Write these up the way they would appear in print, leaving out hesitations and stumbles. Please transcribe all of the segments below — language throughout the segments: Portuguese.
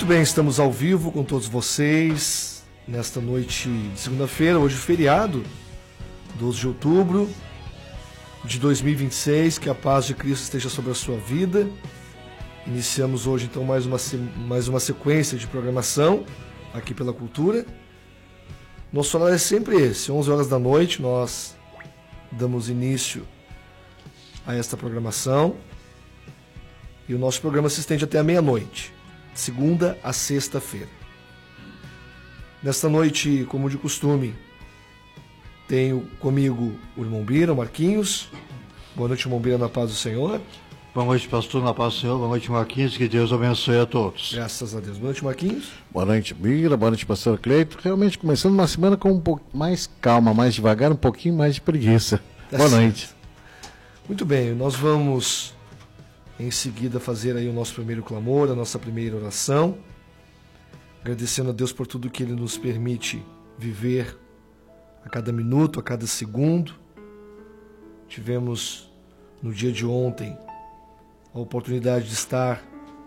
Muito bem, estamos ao vivo com todos vocês nesta noite de segunda-feira, hoje feriado, 12 de outubro de 2026, que a paz de Cristo esteja sobre a sua vida. Iniciamos hoje então mais uma sequência de programação aqui pela Cultura. Nosso horário é sempre esse, 11 horas da noite, nós damos início a esta programação e o nosso programa se estende até a meia-noite, segunda a sexta-feira. Nesta noite, como de costume, tenho comigo o irmão Bira, o Marquinhos. Boa noite, irmão Bira, na paz do Senhor. Boa noite, pastor, na paz do Senhor. Boa noite, Marquinhos. Que Deus abençoe a todos. Graças a Deus. Boa noite, Marquinhos. Boa noite, Bira. Boa noite, pastor Cleito. Realmente começando uma semana com um pouco mais calma, mais devagar, um pouquinho mais de preguiça. Boa noite. Muito bem, nós vamos em seguida fazer aí o nosso primeiro clamor, a nossa primeira oração, agradecendo a Deus por tudo que Ele nos permite viver a cada minuto, a cada segundo. Tivemos no dia de ontem a oportunidade de estar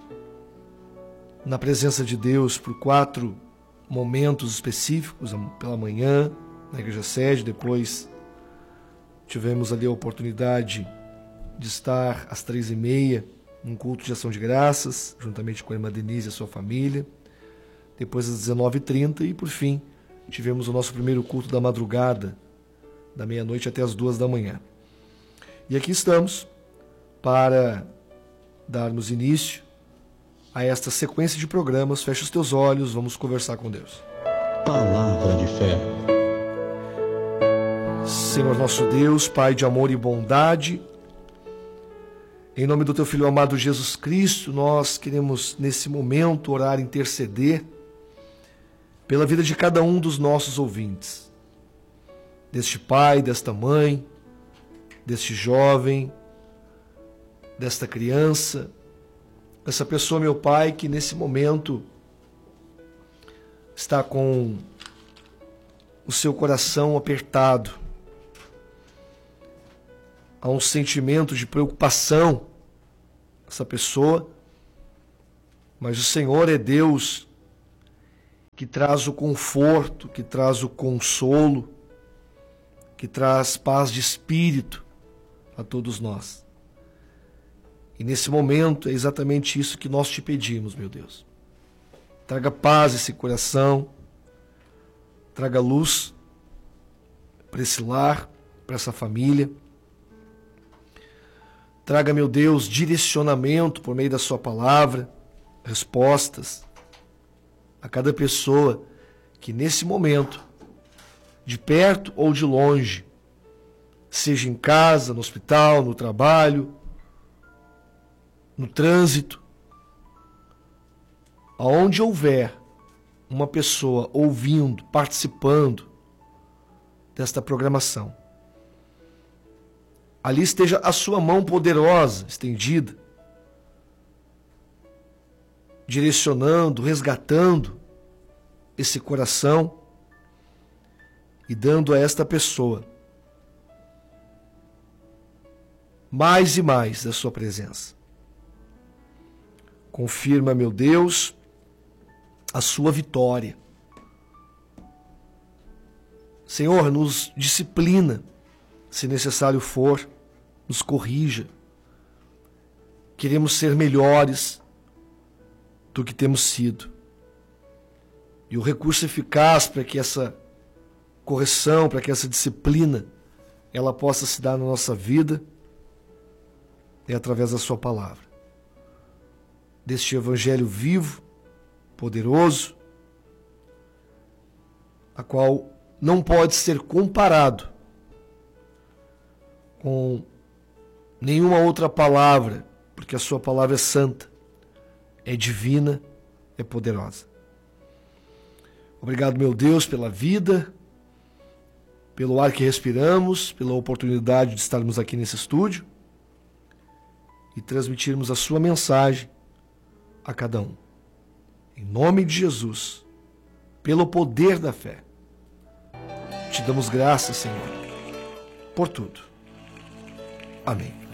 na presença de Deus por 4 momentos específicos, pela manhã, na igreja sede, depois tivemos ali a oportunidade de estar às 3h30 num culto de ação de graças, juntamente com a irmã Denise e a sua família, depois às 19h30 e por fim tivemos o nosso primeiro culto da madrugada, da meia-noite até as 2 da manhã. E aqui estamos para darmos início a esta sequência de programas. Fecha os teus olhos, vamos conversar com Deus. Palavra de fé. Senhor nosso Deus, Pai de amor e bondade, em nome do Teu Filho amado Jesus Cristo, nós queremos nesse momento orar, interceder pela vida de cada um dos nossos ouvintes, deste pai, desta mãe, deste jovem, desta criança, essa pessoa, meu Pai, que nesse momento está com o seu coração apertado. Há um sentimento de preocupação, essa pessoa, mas o Senhor é Deus que traz o conforto, que traz o consolo, que traz paz de espírito a todos nós. E nesse momento é exatamente isso que nós te pedimos, meu Deus. Traga paz a esse coração, traga luz para esse lar, para essa família. Traga, meu Deus, direcionamento por meio da sua palavra, respostas a cada pessoa que nesse momento, de perto ou de longe, seja em casa, no hospital, no trabalho, no trânsito, aonde houver uma pessoa ouvindo, participando desta programação, ali esteja a sua mão poderosa, estendida, direcionando, resgatando esse coração e dando a esta pessoa mais e mais da sua presença. Confirma, meu Deus, a sua vitória. Senhor, nos disciplina, se necessário for, nos corrija. Queremos ser melhores do que temos sido. E o recurso eficaz para que essa correção, para que essa disciplina, ela possa se dar na nossa vida, é através da sua palavra. Deste evangelho vivo, poderoso, a qual não pode ser comparado com nenhuma outra palavra, porque a sua palavra é santa, é divina, é poderosa. Obrigado, meu Deus, pela vida, pelo ar que respiramos, pela oportunidade de estarmos aqui nesse estúdio e transmitirmos a sua mensagem a cada um. Em nome de Jesus, pelo poder da fé, te damos graças, Senhor, por tudo. Amém.